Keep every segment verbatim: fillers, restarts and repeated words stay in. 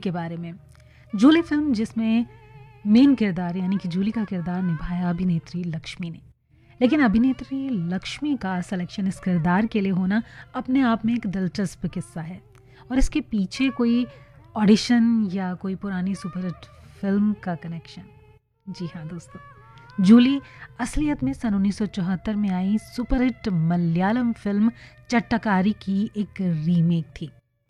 के बारे में। जूली फिल्म जिसमें मेन किरदार यानी कि जूली का किरदार निभाया अभिनेत्री लक्ष्मी ने। लेकिन अभिनेत्री लक्ष्मी का सिलेक्शन इस किरदार के लिए होना अपने आप में एक दिलचस्प किस्सा है और इसके पीछे कोई ऑडिशन या कोई पुरानी सुपरहिट फिल्म का कनेक्शन। जी हाँ दोस्तों, जूली असलियत में सन उन्नीस सौ चौहत्तर में आई सुपरहिट मलयालम फिल्म चट्टकारी की एक रीमेक थी।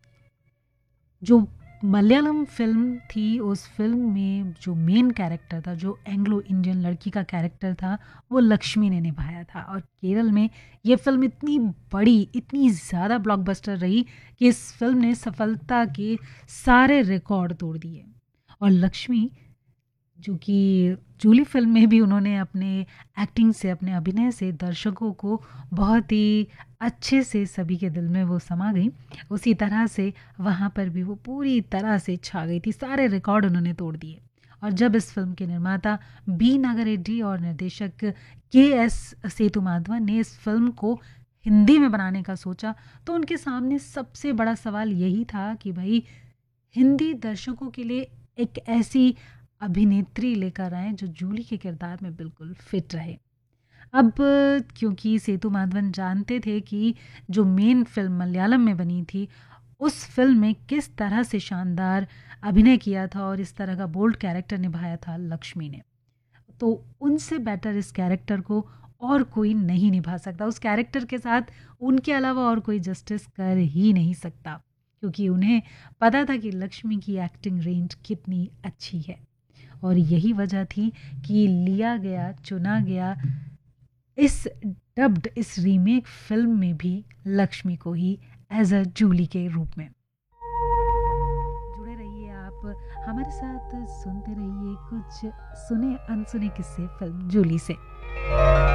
जो मलयालम फिल्म थी, उस फिल्म में जो मेन कैरेक्टर था, जो एंग्लो इंडियन लड़की का कैरेक्टर था, वो लक्ष्मी ने निभाया था। और केरल में ये फिल्म इतनी बड़ी, इतनी ज़्यादा ब्लॉकबस्टर रही कि इस फिल्म ने सफलता के सारे रिकॉर्ड तोड़ दिए। और लक्ष्मी जो कि जूली फिल्म में भी उन्होंने अपने एक्टिंग से, अपने अभिनय से दर्शकों को बहुत ही अच्छे से सभी के दिल में वो समा गई, उसी तरह से वहाँ पर भी वो पूरी तरह से छा गई थी। सारे रिकॉर्ड उन्होंने तोड़ दिए। और जब इस फिल्म के निर्माता बी नागा रेड्डी और निर्देशक के एस सेतुमाधवन ने इस फिल्म को हिंदी में बनाने का सोचा, तो उनके सामने सबसे बड़ा सवाल यही था कि भाई हिंदी दर्शकों के लिए एक ऐसी अभिनेत्री लेकर आए जो जूली के किरदार में बिल्कुल फिट रहे। अब क्योंकि सेतु माधवन जानते थे कि जो मेन फिल्म मलयालम में बनी थी, उस फिल्म में किस तरह से शानदार अभिनय किया था और इस तरह का बोल्ड कैरेक्टर निभाया था लक्ष्मी ने, तो उनसे बेटर इस कैरेक्टर को और कोई नहीं निभा सकता। उस कैरेक्टर के साथ उनके अलावा और कोई जस्टिस कर ही नहीं सकता, क्योंकि उन्हें पता था कि लक्ष्मी की एक्टिंग रेंज कितनी अच्छी है। और यही वजह थी कि लिया गया, चुना गया इस डब्ड, इस रीमेक फिल्म में भी लक्ष्मी को ही एज अ जूली के रूप में। जुड़े रहिए आप हमारे साथ, सुनते रहिए कुछ सुने अनसुने किस्से फिल्म जूली से।